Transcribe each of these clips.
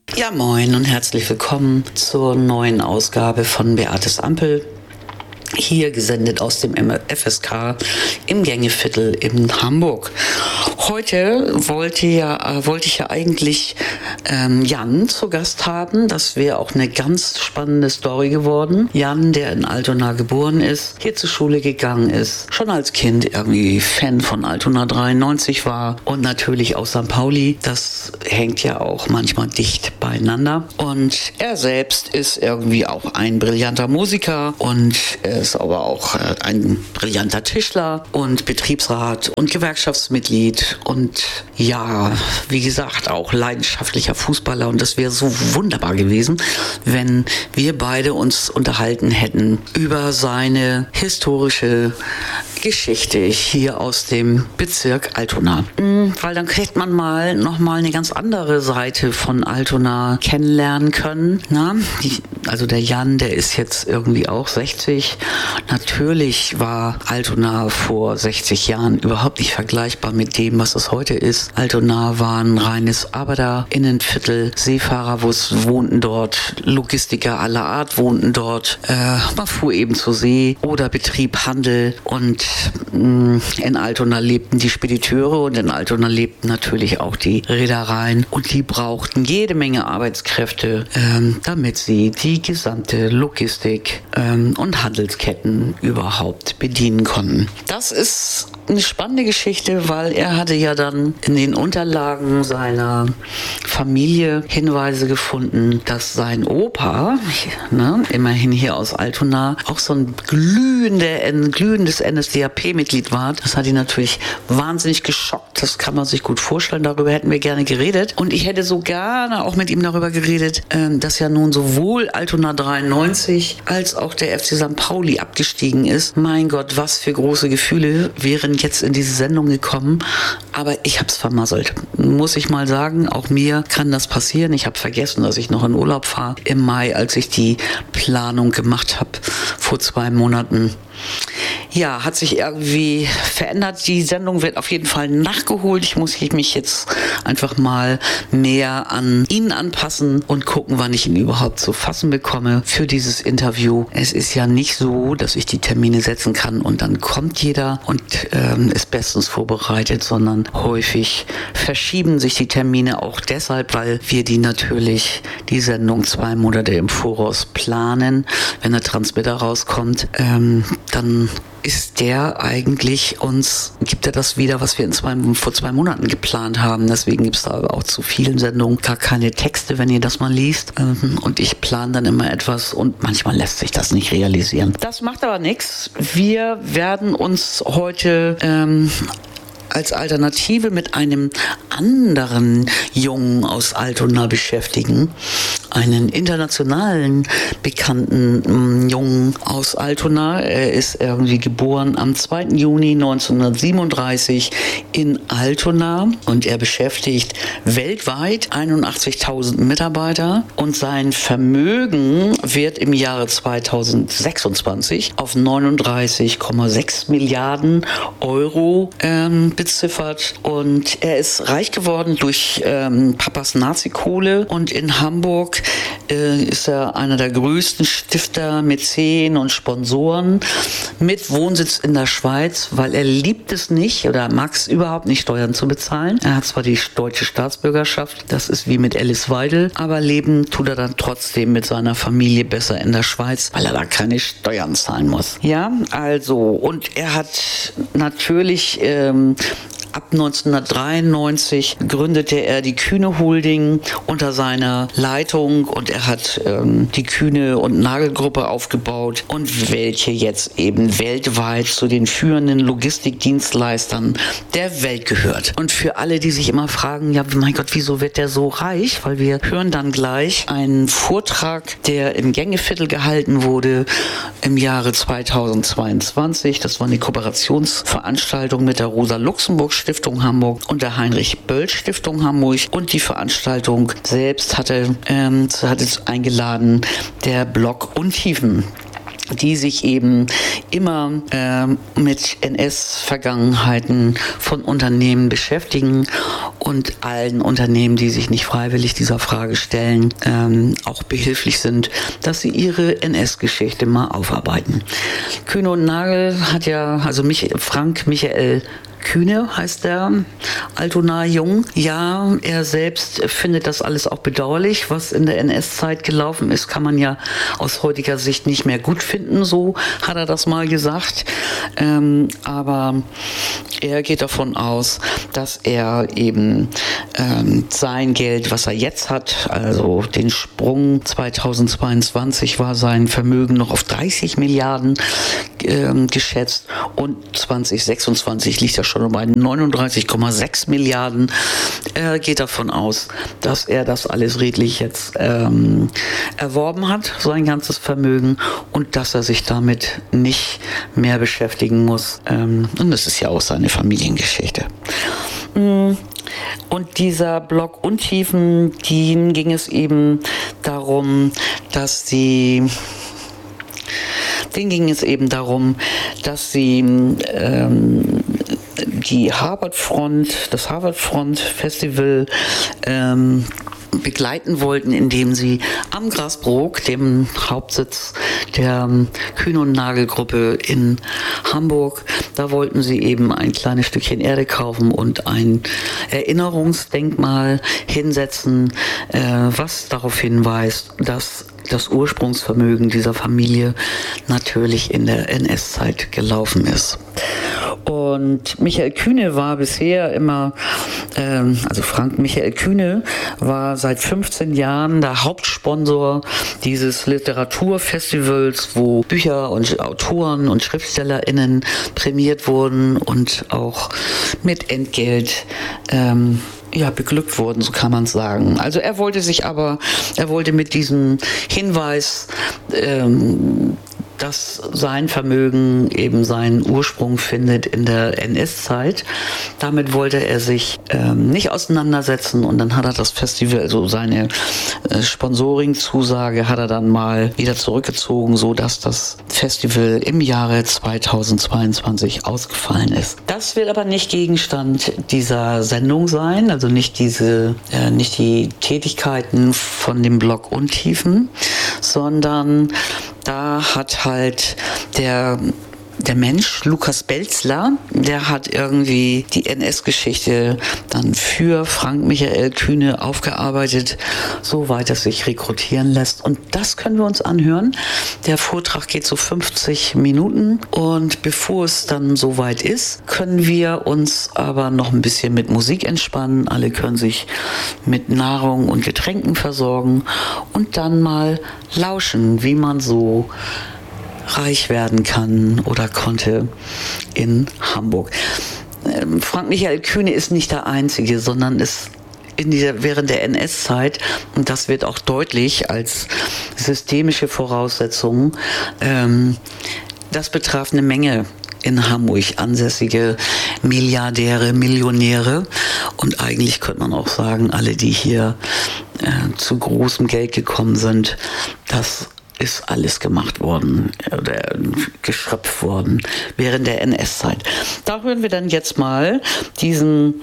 Ja, moin und herzlich willkommen zur neuen Ausgabe von Beates Ampel. Hier gesendet aus dem FSK im Gängeviertel in Hamburg. Heute wollte ich ja eigentlich Jan zu Gast haben. Das wäre auch eine ganz spannende Story geworden. Jan, der in Altona geboren ist, hier zur Schule gegangen ist, schon als Kind irgendwie Fan von Altona 93 war und natürlich auch St. Pauli. Das hängt ja auch manchmal dicht beieinander. Und er selbst ist irgendwie auch ein brillanter Musiker und er ist aber auch ein brillanter Tischler und Betriebsrat und Gewerkschaftsmitglied und ja, wie gesagt, auch leidenschaftlicher Fußballer. Und das wäre so wunderbar gewesen, wenn wir beide uns unterhalten hätten über seine historische Geschichte hier aus dem Bezirk Altona. Weil dann hätte man nochmal eine ganz andere Seite von Altona kennenlernen können. Also der Jan, der ist jetzt irgendwie auch 60. Natürlich war Altona vor 60 Jahren überhaupt nicht vergleichbar mit dem, was es heute ist. Altona war ein reines Arbeiterinnenviertel. Seefahrer wohnten dort, Logistiker aller Art wohnten dort. Man fuhr eben zur See oder betrieb Handel und in Altona lebten die Spediteure und in Altona lebten natürlich auch die Reedereien und die brauchten jede Menge Arbeitskräfte, damit sie die gesamte Logistik und Handelsketten überhaupt bedienen konnten. Das ist eine spannende Geschichte, weil er hatte ja dann in den Unterlagen seiner Familie Hinweise gefunden, dass sein Opa, immerhin hier aus Altona, auch so ein glühendes NSDAP-Mitglied war. Das hat ihn natürlich wahnsinnig geschockt. Das kann man sich gut vorstellen. Darüber hätten wir gerne geredet. Und ich hätte so gerne auch mit ihm darüber geredet, dass ja nun sowohl Altona 93 als auch der FC St. Pauli abgestiegen ist. Mein Gott, was für große Gefühle wären jetzt in diese Sendung gekommen. Aber ich habe es vermasselt. Muss ich mal sagen, auch mir kann das passieren. Ich habe vergessen, dass ich noch in Urlaub fahre im Mai, als ich die Planung gemacht habe vor 2 Monaten. Ja, hat sich irgendwie verändert. Die Sendung wird auf jeden Fall nachgeholt. Ich muss mich jetzt einfach mal mehr an ihn anpassen und gucken, wann ich ihn überhaupt zu fassen bekomme für dieses Interview. Es ist ja nicht so, dass ich die Termine setzen kann und dann kommt jeder und ist bestens vorbereitet, sondern häufig verschieben sich die Termine auch deshalb, weil wir die Sendung 2 Monate im Voraus planen. Wenn der Transmitter rauskommt, dann ist der eigentlich gibt er das wieder, was wir vor 2 Monaten geplant haben. Deswegen gibt es da aber auch zu vielen Sendungen gar keine Texte, wenn ihr das mal liest. Und ich plane dann immer etwas und manchmal lässt sich das nicht realisieren. Das macht aber nichts. Wir werden uns heute als Alternative mit einem anderen Jungen aus Altona beschäftigen. Einen internationalen bekannten Jungen aus Altona. Er ist irgendwie geboren am 2. Juni 1937 in Altona und er beschäftigt weltweit 81.000 Mitarbeiter und sein Vermögen wird im Jahre 2026 auf 39,6 Milliarden Euro beziffert und er ist reich geworden durch Papas Nazi-Kohle und in Hamburg ist er einer der größten Stifter, Mäzen und Sponsoren mit Wohnsitz in der Schweiz, weil er liebt es nicht oder mag es überhaupt nicht, Steuern zu bezahlen. Er hat zwar die deutsche Staatsbürgerschaft, das ist wie mit Alice Weidel, aber leben tut er dann trotzdem mit seiner Familie besser in der Schweiz, weil er da keine Steuern zahlen muss. Ja, also, und er hat natürlich ab 1993 gründete er die Kühne Holding unter seiner Leitung und er hat die Kühne und Nagelgruppe aufgebaut und welche jetzt eben weltweit zu den führenden Logistikdienstleistern der Welt gehört. Und für alle, die sich immer fragen, ja, mein Gott, wieso wird der so reich? Weil wir hören dann gleich einen Vortrag, der im Gängeviertel gehalten wurde im Jahre 2022. Das war eine Kooperationsveranstaltung mit der Rosa-Luxemburg-Stiftung Hamburg und der Heinrich-Böll-Stiftung Hamburg. Und die Veranstaltung selbst hatte eingeladen der Block Untiefen. die sich eben immer mit NS-Vergangenheiten von Unternehmen beschäftigen und allen Unternehmen, die sich nicht freiwillig dieser Frage stellen, auch behilflich sind, dass sie ihre NS-Geschichte mal aufarbeiten. Kühne und Nagel hat ja, also Frank Michael Kühne heißt der Altonaer Jung. Ja, er selbst findet das alles auch bedauerlich, was in der NS-Zeit gelaufen ist, kann man ja aus heutiger Sicht nicht mehr gut finden, so hat er das mal gesagt. Aber er geht davon aus, dass er eben sein Geld, was er jetzt hat, also den Sprung 2022 war sein Vermögen noch auf 30 Milliarden geschätzt und 2026 liegt er schon bei 39,6 Milliarden. Er geht davon aus, dass er das alles redlich jetzt erworben hat, sein ganzes Vermögen, und dass er sich damit nicht mehr beschäftigen muss. Und das ist ja auch seine Familiengeschichte. Und dieser Blog Untiefen, denen ging es eben darum, dass sie die das Harvard Front Festival begleiten wollten, indem sie am Grasbrook, dem Hauptsitz der Kühne und Nagel Gruppe in Hamburg, da wollten sie eben ein kleines Stückchen Erde kaufen und ein Erinnerungsdenkmal hinsetzen, was darauf hinweist, dass das Ursprungsvermögen dieser Familie natürlich in der NS-Zeit gelaufen ist. Und Michael Kühne war bisher immer, also Frank Michael Kühne war seit 15 Jahren der Hauptsponsor dieses Literaturfestivals, wo Bücher und Autoren und SchriftstellerInnen prämiert wurden und auch mit Entgelt beglückt wurden, so kann man es sagen. Also er wollte mit diesem Hinweis, dass sein Vermögen eben seinen Ursprung findet in der NS-Zeit. Damit wollte er sich nicht auseinandersetzen, und dann hat er das Festival, also seine Sponsoring-Zusage hat er dann mal wieder zurückgezogen, so dass das Festival im Jahre 2022 ausgefallen ist. Das wird aber nicht Gegenstand dieser Sendung sein, also nicht die Tätigkeiten von dem Blog Untiefen, sondern da hat halt der Mensch, Lukas Belzler, der hat irgendwie die NS-Geschichte dann für Frank Michael Kühne aufgearbeitet, soweit es sich rekrutieren lässt. Und das können wir uns anhören. Der Vortrag geht so 50 Minuten. Und bevor es dann soweit ist, können wir uns aber noch ein bisschen mit Musik entspannen. Alle können sich mit Nahrung und Getränken versorgen und dann mal lauschen, wie man so reich werden kann oder konnte in Hamburg. Frank Michael Kühne ist nicht der Einzige, sondern ist während der NS-Zeit, und das wird auch deutlich als systemische Voraussetzung, das betraf eine Menge in Hamburg ansässige Milliardäre, Millionäre, und eigentlich könnte man auch sagen, alle, die hier zu großem Geld gekommen sind, das ist alles gemacht worden oder geschröpft worden während der NS-Zeit. Da hören wir dann jetzt mal diesen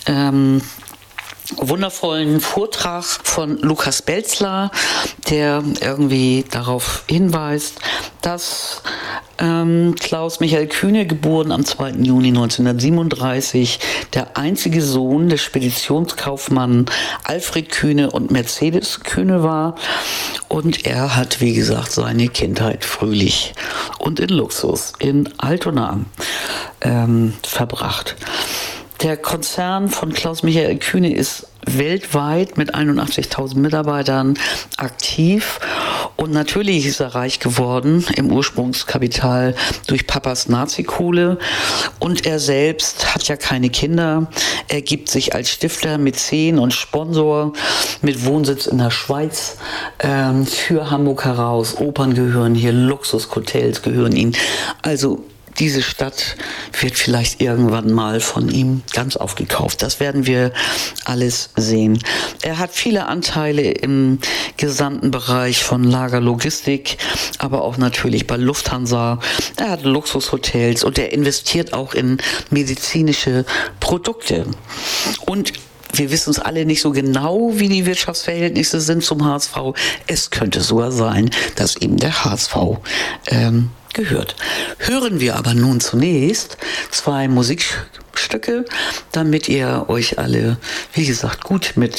wundervollen Vortrag von Lukas Belzler, der irgendwie darauf hinweist, dass Klaus Michael Kühne, geboren am 2. Juni 1937, der einzige Sohn des Speditionskaufmanns Alfred Kühne und Mercedes Kühne war. Und er hat, wie gesagt, seine Kindheit fröhlich und in Luxus in Altona verbracht. Der Konzern von Klaus Michael Kühne ist weltweit mit 81.000 Mitarbeitern aktiv, und natürlich ist er reich geworden im Ursprungskapital durch Papas Nazi-Kohle, und er selbst hat ja keine Kinder. Er gibt sich als Stifter, Mäzen und Sponsor mit Wohnsitz in der Schweiz für Hamburg heraus. Opern gehören hier, Luxushotels gehören ihm. Also diese Stadt wird vielleicht irgendwann mal von ihm ganz aufgekauft. Das werden wir alles sehen. Er hat viele Anteile im gesamten Bereich von Lagerlogistik, aber auch natürlich bei Lufthansa. Er hat Luxushotels und er investiert auch in medizinische Produkte. Und wir wissen es alle nicht so genau, wie die Wirtschaftsverhältnisse sind zum HSV. Es könnte sogar sein, dass eben der HSV gehört. Hören wir aber nun zunächst 2 Musikstücke, damit ihr euch alle, wie gesagt, gut mit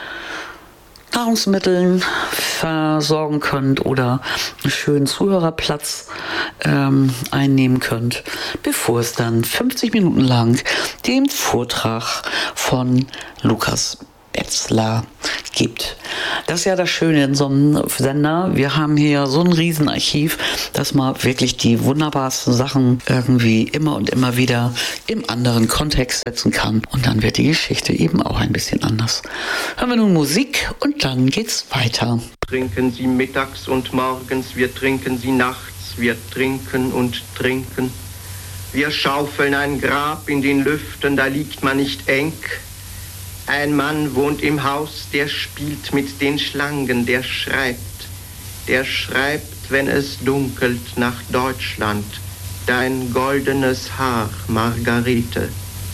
Nahrungsmitteln versorgen könnt oder einen schönen Zuhörerplatz einnehmen könnt, bevor es dann 50 Minuten lang den Vortrag von Lukas Betzler gibt. Das ist ja das Schöne in so einem Sender. Wir haben hier so ein Riesenarchiv, dass man wirklich die wunderbarsten Sachen irgendwie immer und immer wieder im anderen Kontext setzen kann. Und dann wird die Geschichte eben auch ein bisschen anders. Hören wir nun Musik und dann geht's weiter. Trinken Sie mittags und morgens, wir trinken Sie nachts, wir trinken und trinken. Wir schaufeln ein Grab in den Lüften, da liegt man nicht eng. Ein Mann wohnt im Haus, der spielt mit den Schlangen, der schreibt, wenn es dunkelt, nach Deutschland, dein goldenes Haar, Margarete.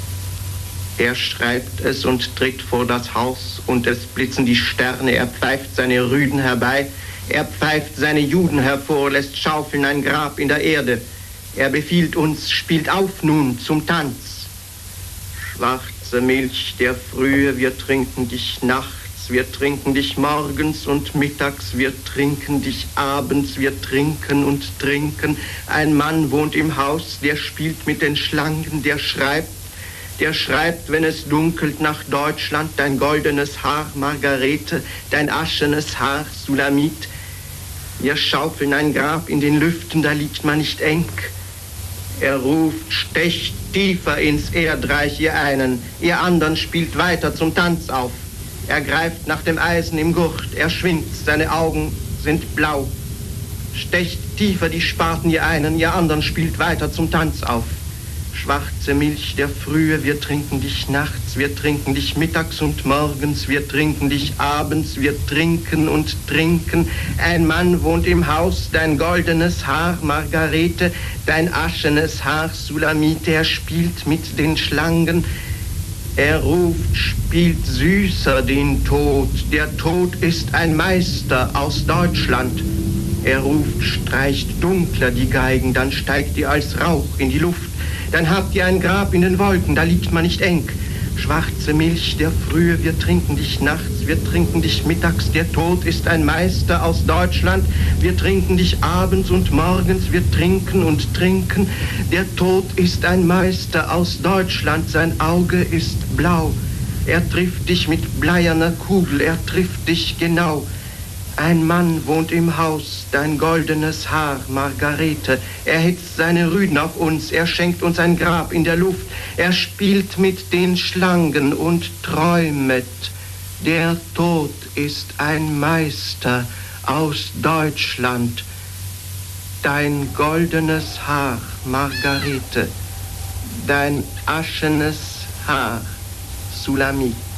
Er schreibt es und tritt vor das Haus und es blitzen die Sterne, er pfeift seine Rüden herbei, er pfeift seine Juden hervor, lässt schaufeln ein Grab in der Erde. Er befiehlt uns, spielt auf nun zum Tanz. Schwarze Milch der Frühe, wir trinken dich nachts, wir trinken dich morgens und mittags, wir trinken dich abends, wir trinken und trinken. Ein Mann wohnt im Haus, der spielt mit den Schlangen, der schreibt, wenn es dunkelt, nach Deutschland, dein goldenes Haar, Margarete, dein aschenes Haar, Sulamit. Wir schaufeln ein Grab in den Lüften, da liegt man nicht eng. Er ruft, stecht tiefer ins Erdreich, ihr einen, ihr anderen spielt weiter zum Tanz auf. Er greift nach dem Eisen im Gurt, er schwingt, seine Augen sind blau. Stecht tiefer die Spaten, ihr einen, ihr anderen spielt weiter zum Tanz auf. Schwarze Milch der Frühe, wir trinken dich nachts, wir trinken dich mittags und morgens, wir trinken dich abends, wir trinken und trinken. Ein Mann wohnt im Haus, dein goldenes Haar, Margarete, dein aschenes Haar, Sulamite, er spielt mit den Schlangen. Er ruft, spielt süßer den Tod, der Tod ist ein Meister aus Deutschland. Er ruft, streicht dunkler die Geigen, dann steigt ihr als Rauch in die Luft. Dann habt ihr ein Grab in den Wolken, da liegt man nicht eng. Schwarze Milch der Frühe, wir trinken dich nachts, wir trinken dich mittags, der Tod ist ein Meister aus Deutschland. Wir trinken dich abends und morgens, wir trinken und trinken. Der Tod ist ein Meister aus Deutschland, sein Auge ist blau. Er trifft dich mit bleierner Kugel, er trifft dich genau. Ein Mann wohnt im Haus, dein goldenes Haar, Margarete. Er hitzt seine Rüden auf uns, er schenkt uns ein Grab in der Luft. Er spielt mit den Schlangen und träumet. Der Tod ist ein Meister aus Deutschland. Dein goldenes Haar, Margarete. Dein aschenes Haar, Sulamit.